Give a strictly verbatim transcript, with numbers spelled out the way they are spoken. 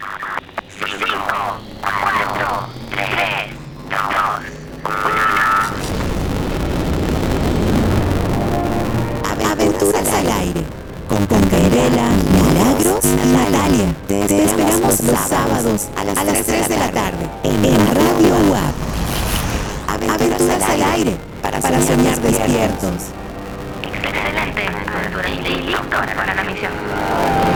cinco, cuatro, tres, dos, uno. Aventuras al aire. Con Candela, Milagros y Natalia. Te esperamos los sábados a las tres de la tarde en Radio U A P. Aventuras al aire para soñar despiertos. Excelente, aventura y listo para la misión.